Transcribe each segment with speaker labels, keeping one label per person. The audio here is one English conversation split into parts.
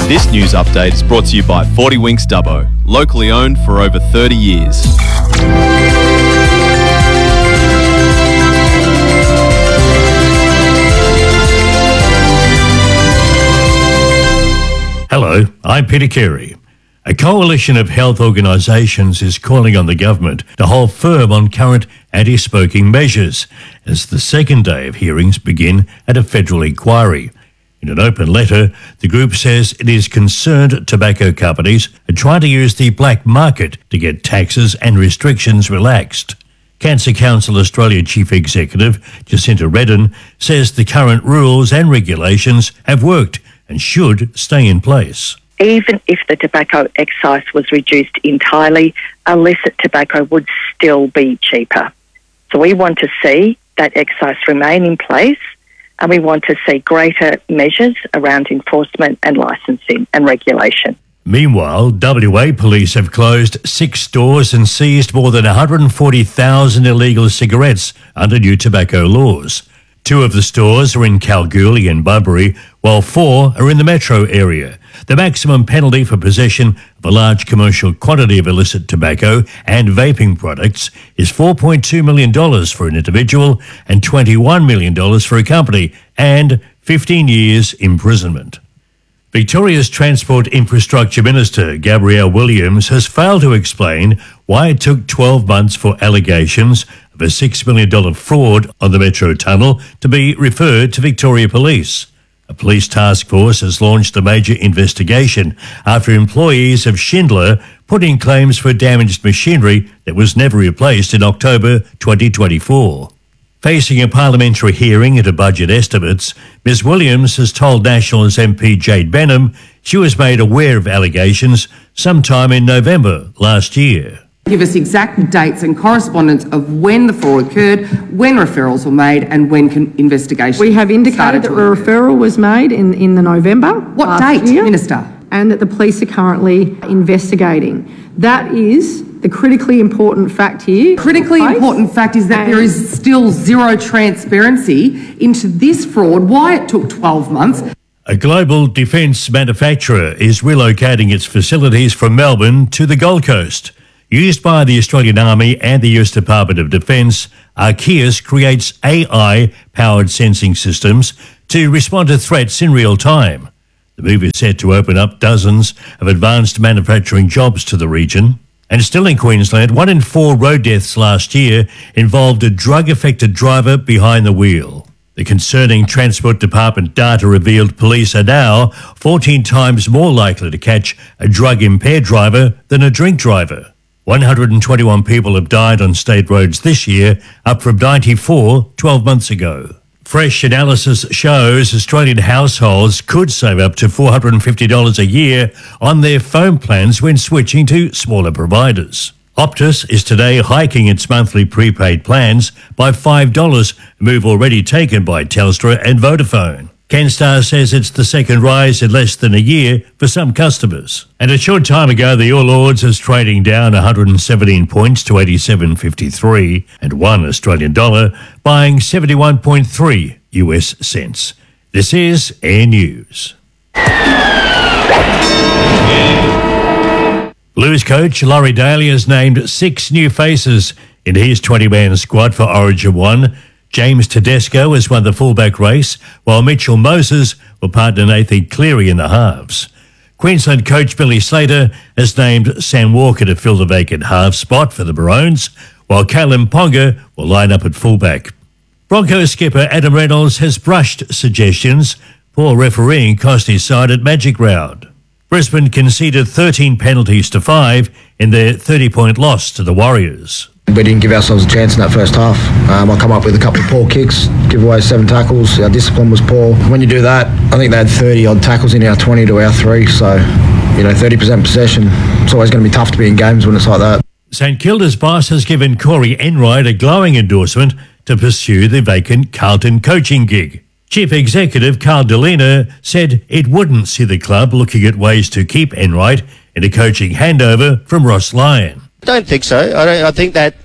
Speaker 1: This news update is brought to you by 40 Winks Dubbo, locally owned for over 30 years.
Speaker 2: Hello, I'm Peter Carey. A coalition of health organisations is calling on the government to hold firm on current anti-smoking measures as the second day of hearings begin at a federal inquiry. In an open letter, the group says it is concerned tobacco companies are trying to use the black market to get taxes and restrictions relaxed. Cancer Council Australia Chief Executive Jacinta Redden says the current rules and regulations have worked and should stay in place.
Speaker 3: Even if the tobacco excise was reduced entirely, illicit tobacco would still be cheaper. So we want to see that excise remain in place, and we want to see greater measures around enforcement and licensing and regulation.
Speaker 2: Meanwhile, WA police have closed 6 stores and seized more than 140,000 illegal cigarettes under new tobacco laws. 2 of the stores are in Kalgoorlie and Bunbury, while 4 are in the metro area. The maximum penalty for possession of a large commercial quantity of illicit tobacco and vaping products is $4.2 million for an individual and $21 million for a company, and 15 years imprisonment. Victoria's Transport Infrastructure Minister Gabrielle Williams has failed to explain why it took 12 months for allegations of a $6 million fraud on the Metro Tunnel to be referred to Victoria Police. A police task force has launched a major investigation after employees of Schindler put in claims for damaged machinery that was never replaced in October 2024. Facing a parliamentary hearing into budget estimates, Ms Williams has told Nationals MP Jade Benham she was made aware of allegations sometime in November last year.
Speaker 4: Give us exact dates and correspondence of when the fraud occurred, when referrals were made and when investigation.
Speaker 5: We have indicated that a referral was made in the November.
Speaker 4: What date, Minister?
Speaker 5: And that the police are currently investigating. That is the critically important fact here.
Speaker 4: Critically important fact is that there is still zero transparency into this fraud, why it took 12 months.
Speaker 2: A global defence manufacturer is relocating its facilities from Melbourne to the Gold Coast. Used by the Australian Army and the US Department of Defence, Arceus creates AI-powered sensing systems to respond to threats in real time. The move is set to open up dozens of advanced manufacturing jobs to the region. And still in Queensland, 1 in 4 road deaths last year involved a drug-affected driver behind the wheel. The concerning Transport Department data revealed police are now 14 times more likely to catch a drug-impaired driver than a drink driver. 121 people have died on state roads this year, up from 94 12 months ago. Fresh analysis shows Australian households could save up to $450 a year on their phone plans when switching to smaller providers. Optus is today hiking its monthly prepaid plans by $5, a move already taken by Telstra and Vodafone. Kenstar says it's the second rise in less than a year for some customers. And a short time ago, the All Ords is trading down 117 points to 87.53 and $1 buying 71.3 US cents. This is Air News. Blues coach Laurie Daly has named 6 new faces in his 20-man squad for Origin 1. James Tedesco has won the fullback race, while Mitchell Moses will partner Nathan Cleary in the halves. Queensland coach Billy Slater has named Sam Walker to fill the vacant half spot for the Maroons, while Kalen Ponga will line up at fullback. Broncos skipper Adam Reynolds has brushed suggestions poor refereeing cost his side at Magic Round. Brisbane conceded 13 penalties to 5 in their 30-point loss to the Warriors.
Speaker 6: We didn't give ourselves a chance in that first half. I come up with a couple of poor kicks, give away 7 tackles. Our discipline was poor. When you do that, I think they had 30-odd tackles in our 20 to our 3. So, 30% possession. It's always going to be tough to be in games when it's like that.
Speaker 2: St Kilda's boss has given Corey Enright a glowing endorsement to pursue the vacant Carlton coaching gig. Chief Executive Carl Delina said it wouldn't see the club looking at ways to keep Enright in a coaching handover from Ross Lyon.
Speaker 7: I don't think so. I think that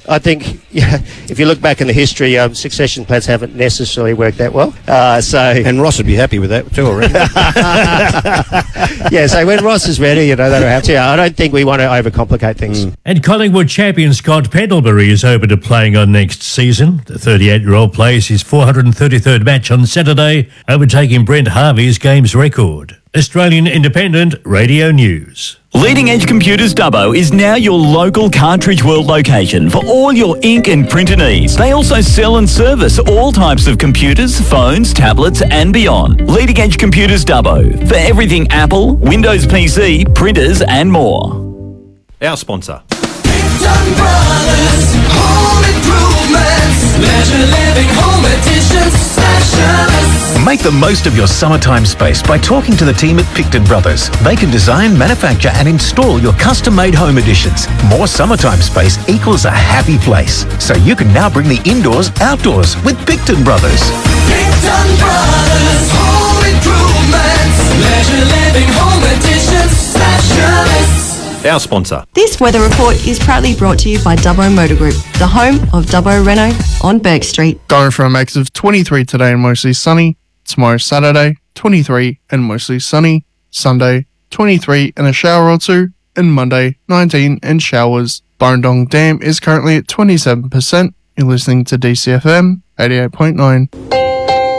Speaker 7: I think if you look back in the history, succession plans haven't necessarily worked that well.
Speaker 8: And Ross would be happy with that too, already.
Speaker 7: Yeah, so when Ross is ready, they don't have to. I don't think we want to overcomplicate things.
Speaker 2: And Collingwood champion Scott Pendlebury is open to playing on next season. The 38-year-old plays his 433rd match on Saturday, overtaking Brent Harvey's games record. Australian Independent Radio News.
Speaker 9: Leading Edge Computers Dubbo is now your local Cartridge World location for all your ink and printer needs. They also sell and service all types of computers, phones, tablets and beyond. Leading Edge Computers Dubbo for everything Apple, Windows PC, printers and more.
Speaker 1: Our sponsor.
Speaker 10: Picton Brothers, Home Improvements, Leisure Living Home Edition Specialists.
Speaker 11: Make the most of your summertime space by talking to the team at Picton Brothers. They can design, manufacture and install your custom-made home additions. More summertime space equals a happy place. So you can now bring the indoors outdoors with Picton Brothers.
Speaker 10: Picton Brothers, Home Improvements, Leisure Living Home Edition Specialists.
Speaker 1: Our sponsor.
Speaker 12: This weather report is proudly brought to you by Dubbo Motor Group, the home of Dubbo Renault on Burke Street.
Speaker 13: Going for a max of 23 today and mostly sunny. Tomorrow Saturday, 23 and mostly sunny. Sunday, 23 and a shower or two. And Monday, 19 and showers. Burrendong Dam is currently at 27%. You're listening to DCFM 88.9.